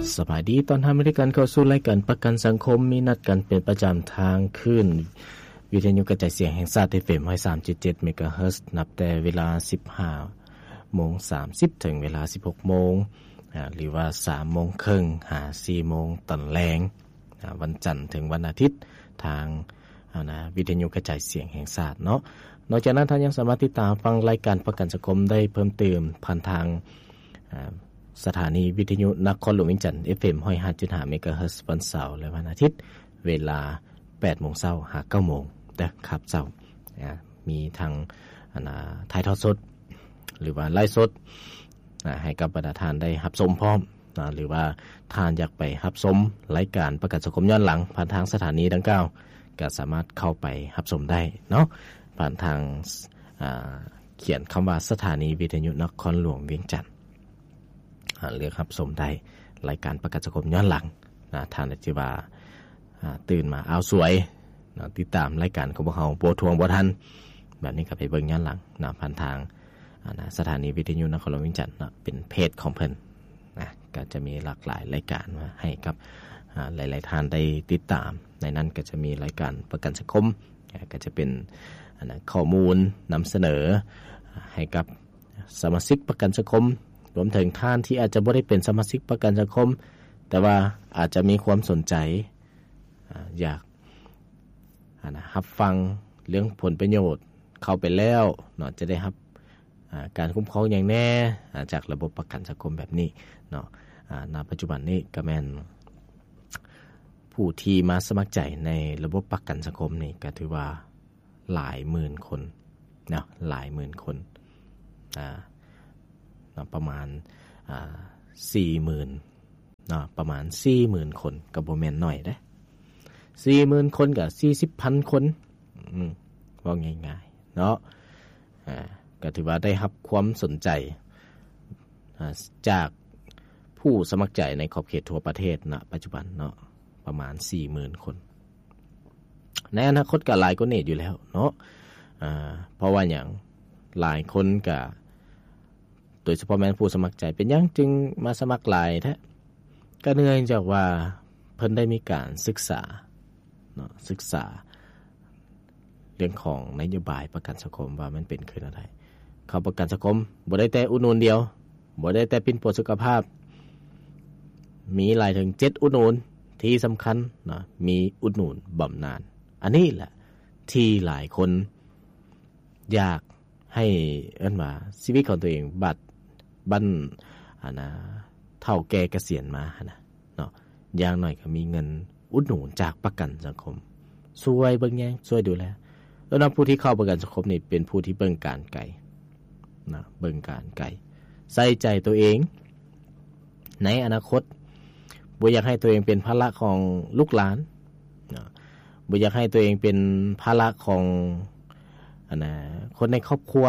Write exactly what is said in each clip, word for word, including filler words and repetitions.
สบายดีตอนทำบริการเข้าสู่รายการประกันสังคมมีนัดกันเป็นประจำทางขึ้นวิทยุกระจายเสียงแห่งชาติ เอฟ เอ็ม หนึ่งร้อยสามจุดเจ็ด เมกะเฮิรตซ์นับแต่เวลา สิบห้าโมงสามสิบ ถึงเวลา สิบหกโมงอ่าหรือว่า สามโมงครึ่ง หา สี่โมงตอนแลงอ่าวันจันทร์ถึงวันอาทิตย์ทางอ่านะวิทยุกระจายเสียงแห่งชาติเนาะนอกจากนั้นท่านยังสามารถติดตามฟังรายการประกันสังคมได้เพิ่มเติมผ่านทางอ่าสถานีวิทยุนครหลวงวิงจันทร์ เอฟ เอ็ม หนึ่งร้อยห้าจุดห้า เมกะเฮิรตซ์วันเสาร์และวันอาทิตย์เวลา แปดโมงเช้า หา เก้าโมงนะครับเช้าอ่ามีทางอ่านะถ่ายทอดสดหรือว่าไลฟ์สดอ่าให้กับบรรดาท่านได้รับชมพร้อมนะหรือว่าท่านอยากไปรับชมรายการประกันสังคมย้อนหลังผ่านทางสถานีดังกล่าวก็สามารถเข้าไปรับชมได้เนาะผ่านทางอ่าเขียนคำว่าสถานีวิทยุนครหลวงเวียงจันทน์เลือกรับชมได้รายการประกันสังคมย้อนหลังนะท่านที่ว่าตื่นมาเอาสวยนะติดตามรายการของพวกเราโปรทวงบ่ทันแบบนี้ก็ไปเบิ่งย้อนหลังนะผ่านทางนะสถานีวิทยุนครหลวงเวียงจันทน์นะเป็นเพจของเพิ่นนะก็จะมีหลากหลายรายการมาให้กับหลายๆท่านได้ติดตามในนั้นก็จะมีรายการประกันสังคมก็จะเป็นนะข้อมูลนำเสนอให้กับสมาชิกประกันสังคมรวมถึงท่านที่อาจจะไม่ได้เป็นสมาชิกประกันสังคมแต่ว่าอาจจะมีความสนใจอยากรับฟังเรื่องผลประโยชน์เข้าไปแล้วเนาะจะได้รับการคุ้มครองอย่างแน่จากระบบประกันสังคมแบบนี้เนาะณปัจจุบันนี้ก็แม่นผู้ที่มาสมัครใจในระบบประกันสังคมนี่ก็ถือว่าหลายหมื่นคนเนาะหลายหมื่นคนอ่าประมาณอ่า สี่หมื่น เนาะประมาณ สี่หมื่น คนก็บ่แม่นน้อยเด้ สี่หมื่น คนก็สี่สิบพัน คนอืมว่าง่ายๆเนาะอ่าก็ถือว่าได้รับความสนใจอ่าจากผู้สมัครใจในขอบเขตทั่วประเทศณปัจจุบันเนาะประมาณ สี่หมื่น คนในอนาคตก็หลายกว่านี้อยู่แล้วเนาะอ่าเพราะว่าหยังหลายคนก็โดยเฉพาะแม่นผู้สมัครใจเป็นหยังจึงมาสมัครหลายแท้ก็เนื่องจากว่าเพิ่นได้มีการศึกษาเนาะศึกษาเรื่องของนโยบายประกันสังคมว่ามันเป็นคืออะไรเขาประกันสังคมบ่ได้แต่อุดหนุนเดียวบ่ได้แต่เป็นโปรสุขภาพมีหลายถึงเจ็ดอุดหนุนที่สำคัญเนาะมีอุดหนุนบำนาญอันนี้แหละที่หลายคนอยากให้เอิ้นว่าชีวิตของตัวเองบัดบั้นอ่านะเฒ่าแก่เกษียณมาหั่นน่ะเนาะอย่างน้อยก็มีเงินอุดหนุนจากประกันสังคมช่วยเบิ่งแยงช่วยดูแลแล้วนำผู้ที่เข้าประกันสังคมนี่เป็นผู้ที่เบิ่งการไกลนะเบิ่งการไกลใส่ใจตัวเองในอนาคตบ่อยากให้ตัวเองเป็นภาระของลูกหลานนะบ่อยากให้ตัวเองเป็นภาระของอันน่ะคนในครอบครัว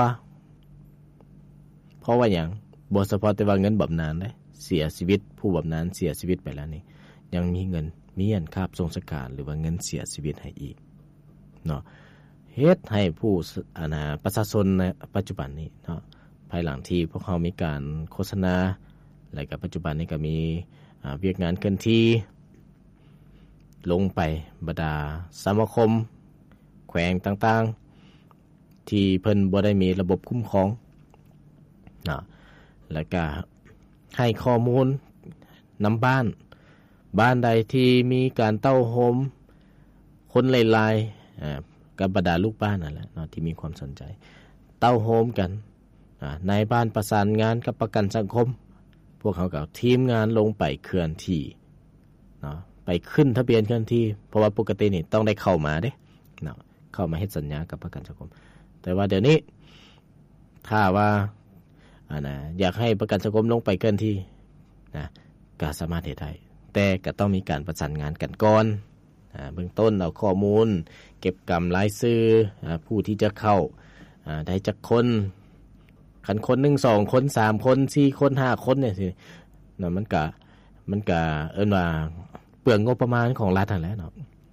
เพราะว่าหยังบ่เฉพาะแต่ว่าเงินบำนาญเด้เสียชีวิตผู้บำนาญเสียชีวิตไปแล้วนี่ยังมีเงินมีอันค่าทรงสการหรือว่าเงินเสียชีวิตให้อีกเนาะเฮ็ดให้ผู้อันน่ะประชาชนในปัจจุบันนี้เนาะภายหลังที่พวกเขามีการโฆษณาแล้วก็ปัจจุบันนี้ก็มีอ่าเวียกงานเกินที่ลงไปบรรดาสมาคมแขวงต่างๆที่เพิ่นบ่ได้มีระบบคุ้มครองเนาะแล้วก็ให้ข้อมูลนำบ้านบ้านใดที่มีการเต้าโฮมคนหลายๆอ่ากับบรรดาลูกบ้านนั่นแหละเนาะที่มีความสนใจเต้าโฮมกันอ่าในบ้านประสานงานกับประกันสังคมพวกเขาก็ทีมงานลงไปเคลื่อนที่เนาะไปขึ้นทะเบียนเคลื่อนที่เพราะว่าปกตินี่ต้องได้เข้ามาเด้เนาะเข้ามาเฮ็ดสัญญากับประกันสังคมแต่ว่าเดี๋ยวนี้ถ้าว่าอ่านะอยากให้ประกันสังคมลงไปเกินที่นะก็สามารถเฮ็ดได้แต่ก็ต้องมีการประสานงานกันก่อนอ่าเบื้องต้นเอาข้อมูลเก็บกำรายชื่ออ่าผู้ที่จะเข้าอ่าได้จักคนคันคนหนึ่ง สองคนสามคนสี่คนห้าคนเนี่ยสิเนาะมันก็มันก็เอิ้นว่าเปลืองงบประมาณของรัฐนั่นแหละเนาะ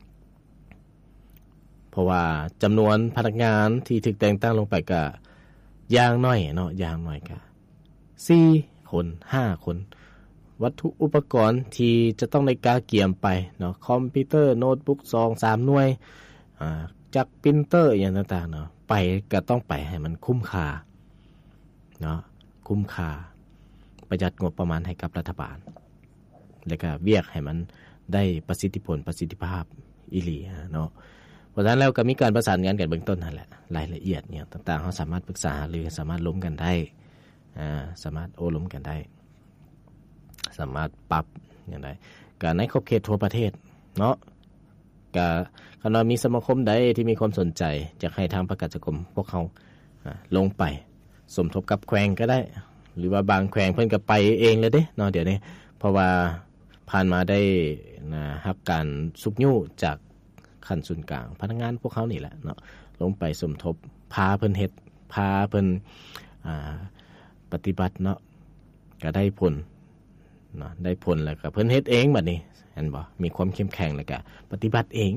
เพราะว่าจำนวนพนักงานที่ถูกแต่งตั้งลงไปก็อย่างน้อยเนาะอย่างน้อยก็สี่คนห้าคนวัตถุอุปกรณ์ที่จะต้องได้กาเกียมไปเนาะคอมพิวเตอร์โน้ตบุ๊ก สอง สาม หน่วยอ่าจักรปรินเตอร์อย่างต่างๆเนาะไปก็ต้องไปให้มันคุ้มค่าเนาะคุ้มค่าประหยัดงบประมาณให้กับรัฐบาลแล้วก็เวียกให้มันได้ประสิทธิผลประสิทธิภาพอีหลีเนาะเพราะฉะนั้นแล้วก็มีการประสานงานกันเบื้องต้นนั่นแหละรายละเอียดเนี่ยต่างๆเฮาสามารถปรึกษาหรือสามารถล้มกันได้อ่าสามารถโอ้ล้มกันได้สามารถปรับอย่างไรการในขอบเขตทั่วประเทศเนาะก็คันว่ามีสมาคมใดที่มีความสนใจอยากให้ทางประกันสังคมพวกเขาลงไปสมทบกับแขวงก็ได้หรือว่าบางแขวงเพิ่นก็ไปเองเลยเด้เนาะเดี๋ยวนี้เพราะว่าผ่านมาได้นะรับการสุกยู่จากขั้นศูนย์กลางพนักงานพวกเขานี่แหละเนาะลงไปสมทบพาเพิ่นเฮ็ดพาเพิ่นอ่าปฏิบัติเนาะก็ได้ผลเนาะได้ผลแล้วก็เพิ่นเฮ็ดเองบัดนี้เห็นบ่มีความเข้มแข็งแล้วก็ปฏิบัติเอง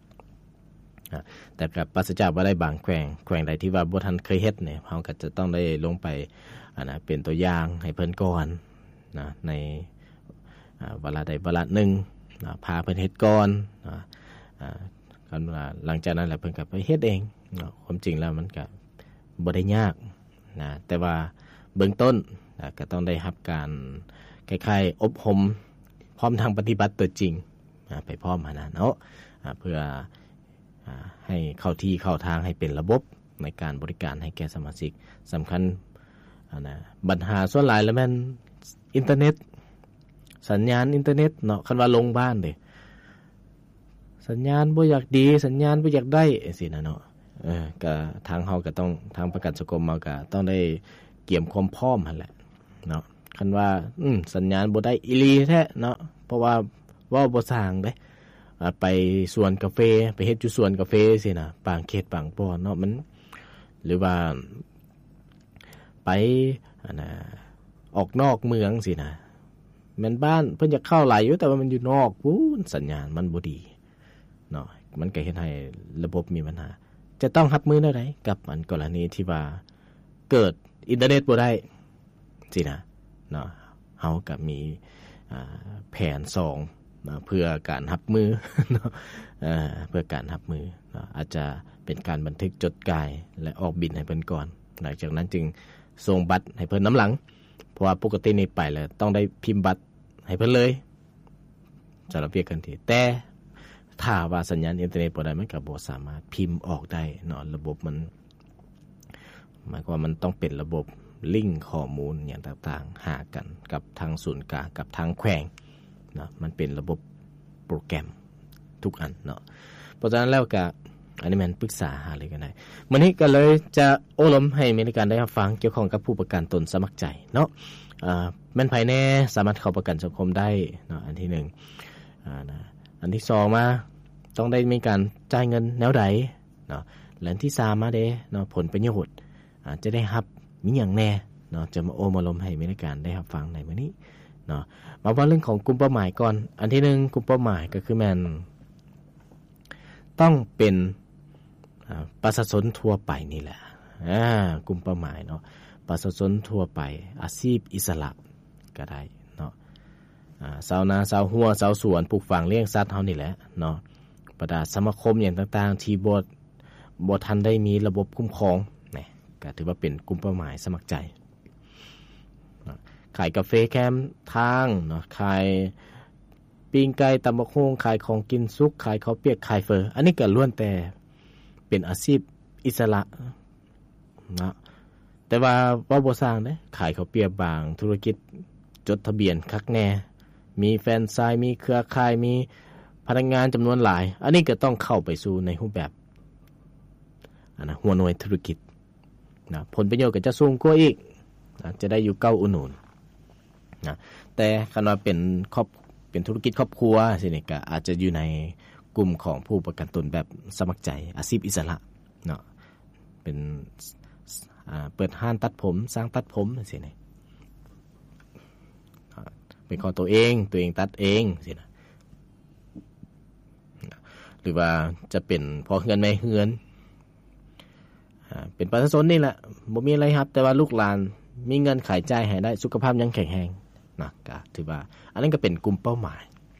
แต่กับปราศจากว่าได้บางแขวงแขวงใดที่ว่าบ่ทันเคยเฮ็ดเนี่ยเฮาก็จะต้องได้ลงไปอ่านะเป็นตัวอย่างให้เพิ่นก่อนนะในอ่าเวลาใดเวลาหนึ่งนะพาเพิ่นเฮ็ดก่อนนะอ่ากันว่าหลังจากนั้นแล้วเพิ่นก็ไปเฮ็ดเองเนาะความจริงแล้วมันก็บ่ได้ยากนะแต่ว่าเบื้องต้นนะก็ต้องได้รับการคล้ายๆอบรมพร้อมทางปฏิบัติตัวจริงนะไปพร้อมหั่นน่ะเนาะเพื่อให้เข้าที่เข้าทางให้เป็นระบบในการบริการให้แก่สมาชิกสำคัญนะปัญหาส่วนหลายแล้วแม่นอินเทอร์เน็ตสัญญาณอินเทอร์เน็ตเนาะคันว่าลงบ้านเด้สัญญาณบ่อยากดีสัญญาณบ่อยากได้สินะเนาะเออก็ทางเฮาก็ต้องทางประกันสังคมเฮาก็ต้องได้เกี่ยมความพร้อมหั่นแหละเนาะคันว่าอืมสัญญาณบ่ได้อีหลีแท้เนาะเพราะว่าเว้าบ่สร้างเด้ไปสวนกาแฟไปเฮ็ดอยู่สวนกาแฟสินะบางเขตบางปอนเนาะมันหรือว่าไปอันน่ะออกนอกเมืองสินะแม่นบ้านเพิ่นจะเข้าหลายอยู่แต่ว่ามันอยู่นอกพู้นสัญญาณมันบ่ดีเนาะมันก็เฮ็ดให้ระบบมีปัญหาจะต้องรับมือแนวใดกับอันกรณีที่ว่าเกิดอินเทอร์เน็ตบ่ได้สินะเนาะเฮาก็มีอ่าแผนสองเพื่อการรับมือเอ่อเพื่อการรับมืออาจจะเป็นการบันทึกจดกายและออกบินให้เพิ่นก่อนหลังจากนั้นจึงส่งบัตรให้เพิ่นน้ำหลังเพราะว่าปกตินี่ไปแล้วต้องได้พิมพ์บัตรให้เพิ่นเลยจะรับเรียกกันทีแต่ถ้าว่าสัญญาณอินเทอร์เน็ตบ่ได้มันก็บ่สามารถพิมพ์ออกได้เนาะระบบมันหมายความว่ามันต้องเป็นระบบลิงก์ข้อมูลอย่างต่างๆหากันกับทางศูนย์กลางกับทางแขวงเนาะมันเป็นระบบโปรแกรมทุกอันเนาะเพราะฉะนั้นแล้วก็อันนี้มันปรึกษาหาเลยกันได้มื้อนี้ก็เลยจะโอ้ล้มให้มีในการได้รับฟังเกี่ยวข้องกับผู้ประกันตนสมัครใจเนาะอ่าแม่นไผแน่สามารถเข้าประกันสังคมได้เนาะอันที่หนึ่งอ่านะอันที่สองมาต้องได้มีการจ่ายเงินแนวใดเนาะและอันที่สามมาเด้เนาะผลประโยชน์อ่าจะได้รับมีหยังแน่เนาะจะมาโอ้มาล้มให้มีในการได้รับฟังในมื้อนี้เนาะมาว่าเรื่องของกลุ่มเป้าหมายก่อนอันที่หนึ่งกลุ่มเป้าหมายก็คือแม่นต้องเป็นอ่าประชาชนทั่วไปนี่แหละอ่ากลุ่มเป้าหมายเนาะประชาชนทั่วไปอาชีพอิสระก็ได้เนาะอ่าชาวนาชาวหัวชาวสวนปลูกฝังเลี้ยงสัตว์เฮานี่แหละเนาะประดาสมาคมอย่างต่างๆที่บ่บ่ทันได้มีระบบคุ้มครองนี่ก็ถือว่าเป็นกลุ่มเป้าหมายสมัครใจขายกาแฟแคมทางเนาะขายปิ้งไก่ตำบักหุ่งขายของกินสุกขายข้าวเปียกขายเฟออันนี้ก็ล้วนแต่เป็นอาชีพอิสระเนาะแต่ว่าว่าบ่สร้างเด้ขายข้าวเปียกบางธุรกิจจดทะเบียนคักแน่มีแฟรนไชส์มีเครือข่ายมีพนักงานจำนวนหลายอันนี้ก็ต้องเข้าไปสู่ในรูปแบบอันนะหัวหน่วยธุรกิจนะผลประโยชน์ก็จะสูงกว่าอีกนะจะได้อยู่เก้าอุ่นหนุนนะแต่คันว่าเป็นครอบเป็นธุรกิจครอบครัวสินี่ก็อาจจะอยู่ในกลุ่มของผู้ประกันตนแบบสมัครใจอาชีพอิสระเนาะเป็นอ่าเปิดห้างตัดผมสร้างตัดผมสินี่เป็นของตัวเองตัวเองตัดเองสินะหรือว่าจะเป็นพอเฮือนแม่เฮือนอ่าเป็นประชาชนนี่แหละบ่มีอะไรครับแต่ว่าลูกหลานมีเงินขายจ่ายให้ได้สุขภาพยังแข็งแรงนะก็ถือว่าอันนั้นก็เป็นกลุ่มเป้าหมาย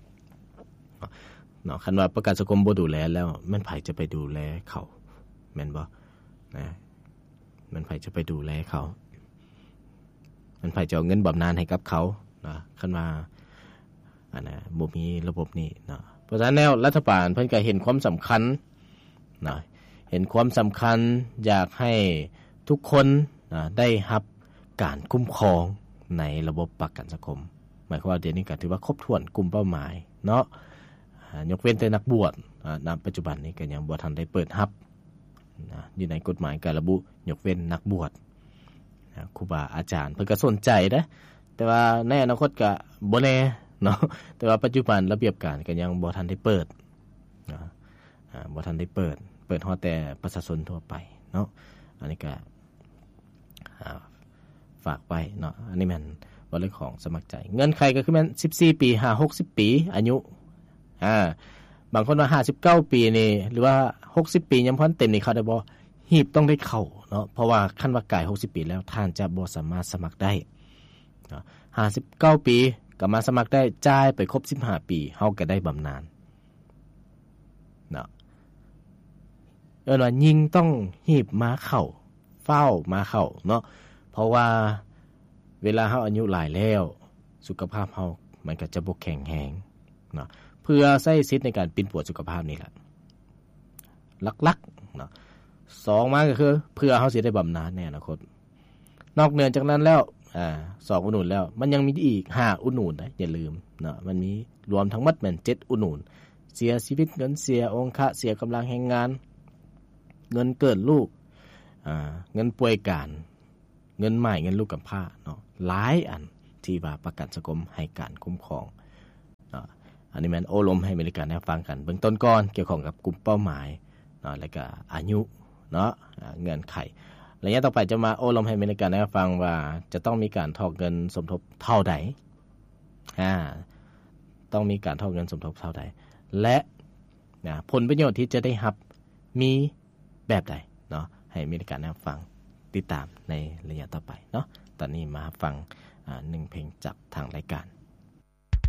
เนาะคันว่าประกันสังคมบ่ดูแลแล้วมันไผจะไปดูแลเขาแม่นบ่นะมันไผจะไปดูแลเขามันไผจะเอาเงินบำนาญให้กับเขานะคันว่าอันน่ะบ่มีระบบนี้เนาะเพราะฉะนั้นแล้วรัฐบาลเพิ่นก็เห็นความสำคัญนะเห็นความสำคัญอยากให้ทุกคนนะได้รับการคุ้มครองในระบบประกันสังคมหมายความว่าเดี๋ยวนี้ก็ถือว่าครบถ้วนกลุ่มเป้าหมายเนาะยกเว้นแต่นักบวชณปัจจุบันนี้ก็ยังบ่ทันได้เปิดรับนะอยู่ในกฎหมายการระบุยกเว้นนักบวชนะครูบาอาจารย์เพิ่นก็สนใจนะแต่ว่าในอนาคตก็บ่แน่เนาะแต่ว่าปัจจุบันระเบียบการก็ยังบ่ทันได้เปิดนะอ่าบ่ทันได้เปิดเปิดฮอดแต่ประชาชนทั่วไปเนาะอันนี้ก็อ่าฝากไว้เนาะอันนี้มันบ่เรื่องของสมัครใจเงื่อนไขก็คือมันสิบสี่ปีห้า หกสิบปีอายุอ่าบางคนว่าห้าสิบเก้าปีนี่หรือว่าหกสิบปียังพ้นเต็มนี่เขาได้บ่ฮีบต้องได้เข้าเนาะเพราะว่าคันว่ากายหกสิบปีแล้วท่านจะบ่สามารถสมัครได้เนาะห้าสิบเก้าปีก็มาสมัครได้จ่ายไปครบสิบห้าปีเฮาก็ได้บำนาญเนาะเอิ้นว่ายิงต้องฮีบมาเข้าเฝ้ามาเข้าเนาะเพราะว่าเวลาเฮาอายุหลายแล้วสุขภาพเฮามันก็จะบ่แข็งแรงเนาะเพื่อใช้สิทธิ์ในการปินปวดสุขภาพนี่แหละหลักๆเนาะสองมาก็คือเพื่อเฮาสิได้บำนาญในอนาคตนอกเหนือจากนั้นแล้วอ่าสองอุดหนุนแล้วมันยังมีอีกห้าอุดหนุนนะอย่าลืมเนาะมันมีรวมทั้งหมดแม่นเจ็ดอุดหนุนเสียชีวิตเงินเสียองค์คะเสียกำลังแรงงานเงินเกิดลูกอ่าเงินป่วยการเงินใหม่เงินลูกกำพร้าเนาะหลายอันที่ว่าประกันสังคมให้การคุ้มครองเนาะอันนี้มันโอลมให้บริการได้ฟังกันเบื้องต้นก่อนเกี่ยวข้องกับกลุ่มเป้าหมายเนาะแล้วก็อายุเนาะเงื่อนไขระยะต่อไปจะมาโอลมให้บริการได้ฟังว่าจะต้องมีการทอกเงินสมทบเท่าใดอ่าต้องมีการทอกเงินสมทบเท่าใดและนะผลประโยชน์ที่จะได้รับมีแบบใดเนาะให้บริการได้ฟังติดตามในระยะต่อไปเนาะตอนนี้มาฟังอ่าหนึ่งเพลงจากทางรายการ